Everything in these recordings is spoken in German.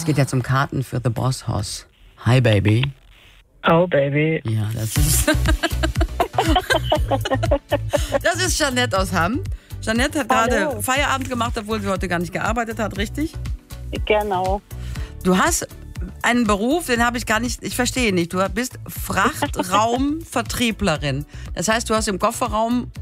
Es geht jetzt um Karten für The Boss Hoss. Hi, Baby. Oh, Baby. Ja, das ist... Das ist Jeanette aus Hamm. Jeanette hat gerade Feierabend gemacht, obwohl sie heute gar nicht gearbeitet hat, richtig? Genau. Du hast einen Beruf, den habe ich gar nicht, ich verstehe nicht. Du bist Frachtraumvertrieblerin. Das heißt, du hast im Kofferraum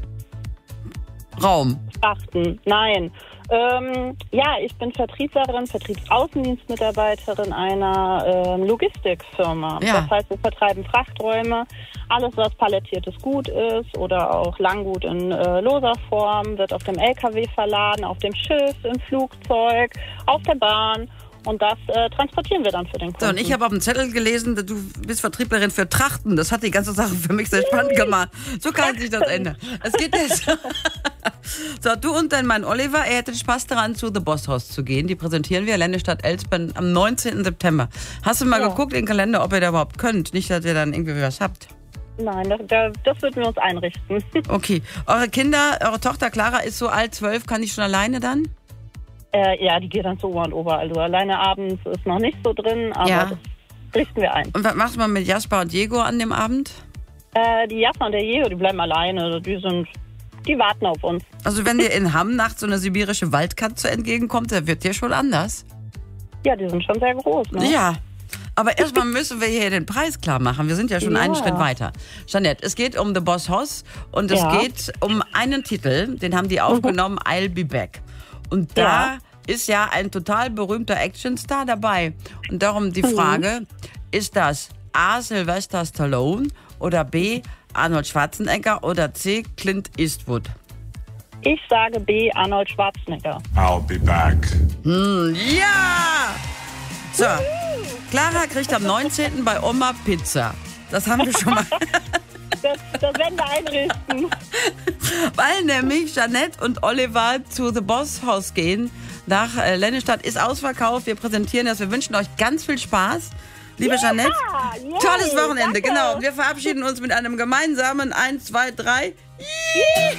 Raum. Frachten, nein. Ja, ich bin Vertrieblerin, Vertriebsaußendienstmitarbeiterin einer Logistikfirma. Ja. Das heißt, wir vertreiben Frachträume. Alles, was palettiertes Gut ist oder auch Langgut in loser Form, wird auf dem LKW verladen, auf dem Schiff, im Flugzeug, auf der Bahn. Und das transportieren wir dann für den Kunden. So, und ich habe auf dem Zettel gelesen, du bist Vertrieblerin für Trachten. Das hat die ganze Sache für mich sehr spannend gemacht. So kann sich das ändern. Es geht jetzt. So, du und dein Mann Oliver, er hätte Spaß daran, zu The Boss Hoss zu gehen. Die präsentieren wir, Ländestadt Elspen, am 19. September. Hast du mal geguckt in den Kalender, ob ihr da überhaupt könnt? Nicht, dass ihr dann irgendwie was habt. Nein, das würden wir uns einrichten. Okay. Eure Kinder, eure Tochter Clara ist so alt, 12, kann die schon alleine dann? Ja, die geht dann zu Oma und Opa. Also alleine abends ist noch nicht so drin, aber das richten wir ein. Und was macht man mit Jasper und Diego an dem Abend? Die Jasper und der Diego, die bleiben alleine. Die warten auf uns. Also wenn dir in Hamm nachts so eine sibirische Waldkatze entgegenkommt, der wird dir schon anders. Ja, die sind schon sehr groß, ne? Ja. Aber erstmal müssen wir hier den Preis klar machen. Wir sind ja schon einen Schritt weiter. Jeanette, es geht um The Boss Hoss und es geht um einen Titel, den haben die aufgenommen, I'll Be Back. Und da ist ja ein total berühmter Actionstar dabei. Und darum die Frage, ist das A. Sylvester Stallone oder B. Arnold Schwarzenegger oder C. Clint Eastwood? Ich sage B. Arnold Schwarzenegger. I'll be back. Ja! So, Clara kriegt am 19. bei Oma Pizza. Das haben wir schon mal. Das werden wir einrichten. Weil nämlich Jeanette und Oliver zu The Boss Hoss gehen. Nach Ländestadt ist ausverkauft. Wir präsentieren das. Wir wünschen euch ganz viel Spaß. Liebe Jeanette, tolles Wochenende. Danke. Genau. Wir verabschieden uns mit einem gemeinsamen 1, 2, 3.